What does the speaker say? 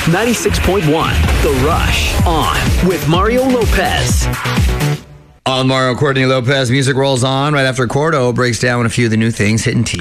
96.1 The Rush on with Mario Lopez. On Mario Courtney Lopez, music rolls on right after Cordo breaks down a few of the new things hitting TV.